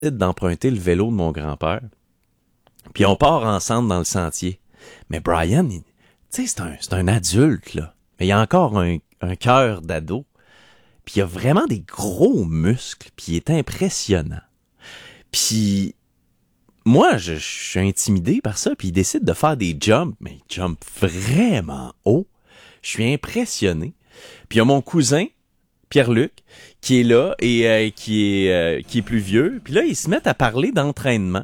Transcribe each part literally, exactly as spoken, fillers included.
d'emprunter le vélo de mon grand-père. Puis on part ensemble dans le sentier. Mais Brian, tu sais, c'est un, c'est un adulte, là. Mais il a encore un, un cœur d'ado. Puis il a vraiment des gros muscles. Puis il est impressionnant. Puis moi, je, je suis intimidé par ça. Puis il décide de faire des jumps. Mais il jump vraiment haut. Je suis impressionné. Puis il y a mon cousin, Pierre-Luc, qui est là et euh, qui est euh, qui est plus vieux. Puis là, ils se mettent à parler d'entraînement.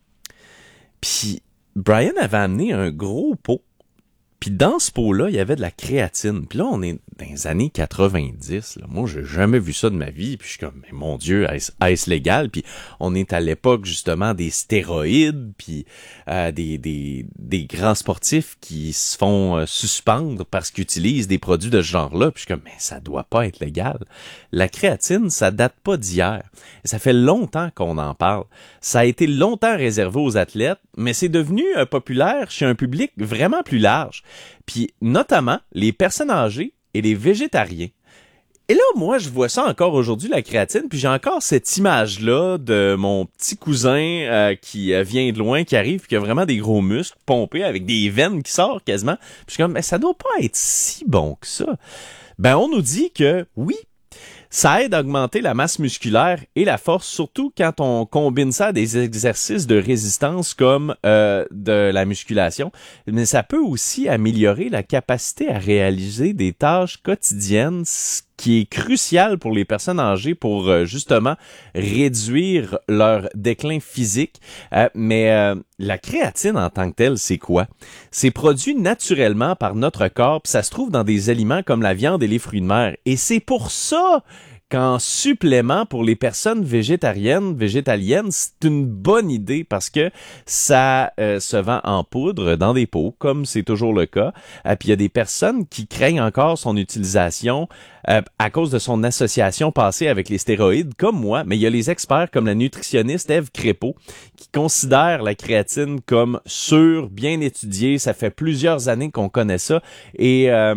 Puis Brian avait amené un gros pot. Puis dans ce pot-là, il y avait de la créatine. Puis là, on est dans les années quatre-vingt-dix. Là. Moi, j'ai jamais vu ça de ma vie. Puis je suis comme, mais mon Dieu, est-ce, est-ce légal? Puis on est à l'époque, justement, des stéroïdes, puis euh, des, des, des grands sportifs qui se font euh, suspendre parce qu'ils utilisent des produits de ce genre-là. Puis je suis comme, mais ça doit pas être légal. La créatine, ça date pas d'hier. Ça fait longtemps qu'on en parle. Ça a été longtemps réservé aux athlètes, mais c'est devenu euh, populaire chez un public vraiment plus large. Puis notamment les personnes âgées et les végétariens. Et là, moi, je vois ça encore aujourd'hui, la créatine, puis j'ai encore cette image-là de mon petit cousin euh, qui euh, vient de loin, qui arrive, puis qui a vraiment des gros muscles pompés avec des veines qui sortent quasiment. Puis je suis comme, mais ça doit pas être si bon que ça. Ben, on nous dit que oui, ça aide à augmenter la masse musculaire et la force, surtout quand on combine ça à des exercices de résistance comme euh, de la musculation. Mais ça peut aussi améliorer la capacité à réaliser des tâches quotidiennes, ce qui est crucial pour les personnes âgées pour euh, justement réduire leur déclin physique. Euh, mais euh, la créatine en tant que telle, c'est quoi? C'est produit naturellement par notre corps, puis ça se trouve dans des aliments comme la viande et les fruits de mer. Et c'est pour ça qu'en supplément pour les personnes végétariennes, végétaliennes, c'est une bonne idée parce que ça euh, se vend en poudre dans des pots, comme c'est toujours le cas. Euh, puis il y a des personnes qui craignent encore son utilisation euh, à cause de son association passée avec les stéroïdes, comme moi. Mais il y a les experts comme la nutritionniste Ève Crépeau qui considèrent la créatine comme sûre, bien étudiée. Ça fait plusieurs années qu'on connaît ça et euh,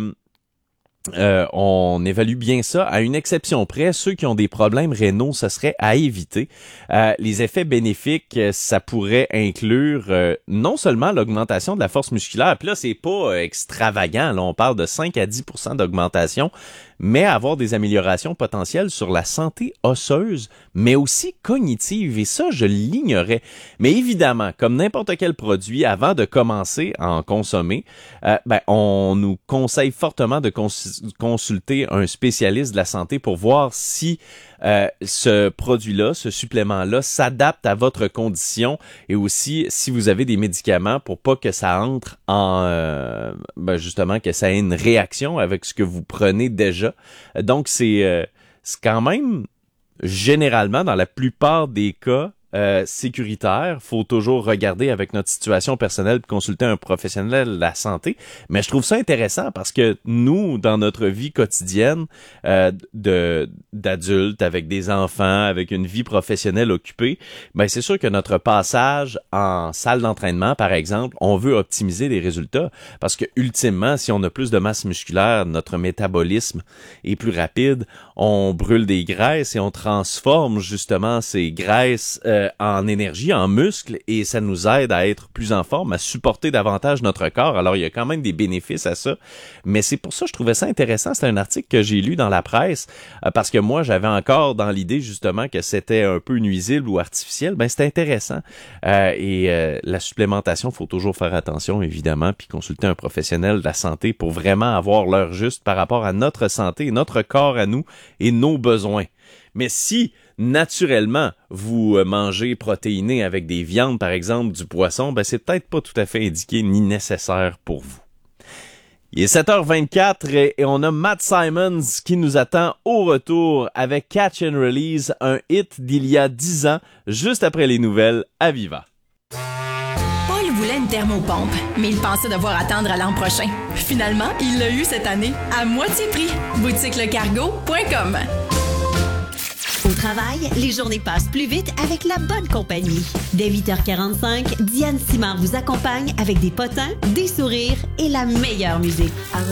Euh, on évalue bien ça. À une exception près, ceux qui ont des problèmes rénaux, ce serait à éviter. Euh, les effets bénéfiques, ça pourrait inclure euh, non seulement l'augmentation de la force musculaire, puis là, c'est pas euh, extravagant, là, on parle de cinq à dix pour cent d'augmentation, mais avoir des améliorations potentielles sur la santé osseuse, mais aussi cognitive. Et ça, je l'ignorais. Mais évidemment, comme n'importe quel produit, avant de commencer à en consommer, euh, ben, on nous conseille fortement de cons- consulter un spécialiste de la santé pour voir si euh, ce produit-là, ce supplément-là, s'adapte à votre condition et aussi si vous avez des médicaments pour pas que ça entre en, euh, ben justement, que ça ait une réaction avec ce que vous prenez déjà. Donc, c'est, euh, c'est quand même, généralement, dans la plupart des cas, Euh, sécuritaire. Faut toujours regarder avec notre situation personnelle et consulter un professionnel de la santé. Mais je trouve ça intéressant parce que nous, dans notre vie quotidienne euh, de d'adultes, avec des enfants, avec une vie professionnelle occupée, ben c'est sûr que notre passage en salle d'entraînement, par exemple, on veut optimiser les résultats parce que ultimement, si on a plus de masse musculaire, notre métabolisme est plus rapide, on brûle des graisses et on transforme justement ces graisses euh, en énergie, en muscles, et ça nous aide à être plus en forme, à supporter davantage notre corps. Alors, il y a quand même des bénéfices à ça. Mais c'est pour ça que je trouvais ça intéressant. C'est un article que j'ai lu dans la presse, euh, parce que moi, j'avais encore dans l'idée, justement, que c'était un peu nuisible ou artificiel. Ben, c'était intéressant. Euh, et euh, la supplémentation, faut toujours faire attention, évidemment, puis consulter un professionnel de la santé pour vraiment avoir l'heure juste par rapport à notre santé, notre corps à nous et nos besoins. Mais si, naturellement, vous mangez protéiné avec des viandes, par exemple, du poisson, ben c'est peut-être pas tout à fait indiqué ni nécessaire pour vous. Il est sept heures vingt-quatre et on a Matt Simons qui nous attend au retour avec Catch and Release, un hit d'il y a dix ans, juste après les nouvelles à Viva. Paul voulait une thermopompe, mais il pensait devoir attendre à l'an prochain. Finalement, il l'a eu cette année, à moitié prix. boutique le cargo point com. Au travail, les journées passent plus vite avec la bonne compagnie. Dès huit heures quarante-cinq, Diane Simard vous accompagne avec des potins, des sourires et la meilleure musique.